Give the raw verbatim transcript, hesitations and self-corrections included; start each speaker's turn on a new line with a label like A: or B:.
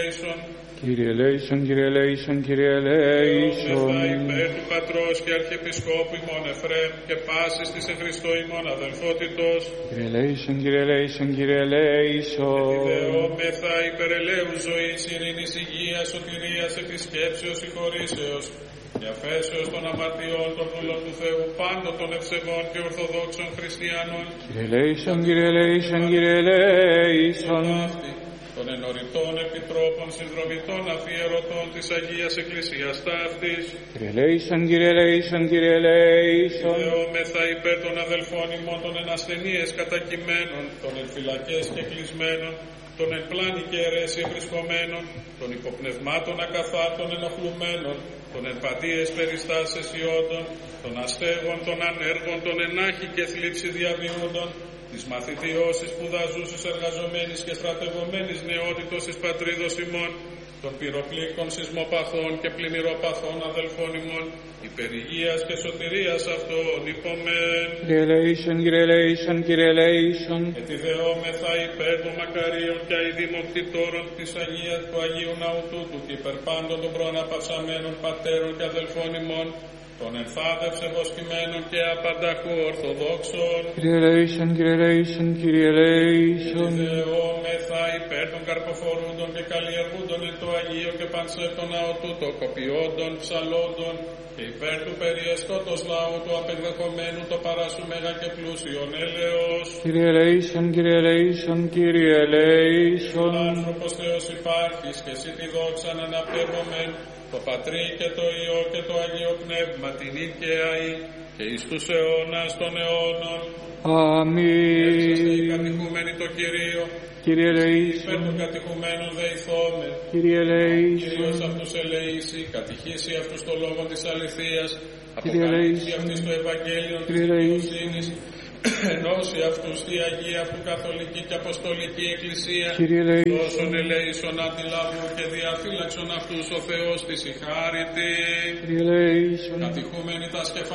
A: Κύριε ελέησον, Κύριε ελέησον, Κύριε ελέησον.
B: Δεόμεθα υπέρ του Πατρός και Αρχιεπισκόπου ημών Εφραίμ και πάσης της εν Χριστώ ημών αδελφότητος.
A: Κύριε ελέησον, Κύριε ελέησον, Κύριε ελέησον.
B: Δεόμεθα υπέρ ελέους ζωής, ειρήνης, υγείας, σωτηρίας, επισκέψεως, συγχωρήσεως και αφέσεως των αμαρτιών των δούλων του Θεού, πάντων των ευσεβών και ορθοδόξων χριστιανών.
A: Κύριε ελέησον, Κύριε ελέησον, Κύριε ελέησον.
B: Των ενωριτών επιτρόπων, συνδρομητών, αφιερωτών της Αγίας Εκκλησίας ταύτης.
A: Κύριε ελέησον, Κύριε ελέησον, Κύριε ελέησον.
B: Δεόμεθα υπέρ των αδελφών ημών των ενασθενείες κατακειμένων, των εμφυλακές και κλεισμένων, των εν πλάνη και αιρέσει βρισκομένων, των υποπνευμάτων ακαθάρτων ενοχλουμένων, των εν παντίες περιστάσεις ιόντων, των αστέγων, των ανέργων, των ενάχη και θλίψη διαβιούντων, της μαθητιώσης σπουδαζούσης εργαζομένης και στρατευομένης νεότητος εις πατρίδος ημών, των πυροπλήκτων σεισμοπαθών και πλημμυροπαθών αδελφών ημών, υπερηγίας και σωτηρίας αυτών υπομέν.
A: Κύριε ελέησον, Κύριε ελέησον, Κύριε ελέησον.
B: Ετιδεόμεθα υπέρ των μακαρίων και αηδήμων κτητόρων της Αγίας του Αγίου Ναού τούτου και υπέρ πάντων των προαναπαυσαμένων πατέρων και αδελφών ημών, των ενθάδευσε βοσκημένων και απανταχού ορθοδόξων.
A: Κύριε ελέησον, Κύριε ελέησον, Κύριε ελέησον.
B: Δεόμεθα υπέρ των καρποφορούντων και καλλιεργούντων εν το Αγίο και πανσεύτων ναό τούτο, κοπιόντων, ψαλόντων και υπέρ του περιεστώτος λαού του απεκδεχομένου το παράσου μέγα και πλούσιον έλεος.
A: Κύριε ελέησον, Κύριε ελέησον, Κύριε ελέησον.
B: Άνθρωπος Θεός υπάρχεις και εσύ τη δόξαν αναπτεύομεν, το Πατρί και το Υιό και το Αγίο Πνεύμα την οικαίαη και εις τους αιώνας των αιώνων.
A: Αμήν.
B: Έσαστε οι κατηχούμενοι το Κυρίο.
A: Κύριε
B: Υπέρ
A: ελέησον,
B: των κατηχουμένων δεηθόμεν.
A: Κύριε ελέησον.
B: Κύριος αυτούς ελεήσει, κατηχήσει αυτούς το λόγο της αληθείας,
A: Κύριε
B: αποκαλύψει
A: ελέησον.
B: αυτής το Ευαγγέλιο της
A: Κύριε ελέησον.
B: δικαιοσύνης, ενώσει αυτούς τη Αγία αυτού Καθολική και Αποστολική Εκκλησία,
A: Κύριε ελέησον.
B: όσων ελέησον αντιλαβού και διαφύλαξον αυτούς ο Θεός της η χάριτη.
A: Κύριε ελέησον.
B: Κατηχούμενοι τα σκεφάλια